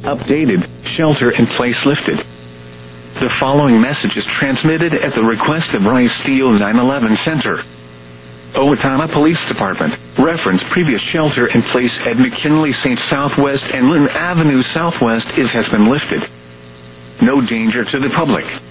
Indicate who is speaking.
Speaker 1: Updated, shelter-in-place lifted. The following message is transmitted at the request of Rice Steel 9/11 Center. Owatonna Police Department. Reference previous shelter-in-place at McKinley St. Southwest and Lynn Avenue Southwest has been lifted. No danger to the public.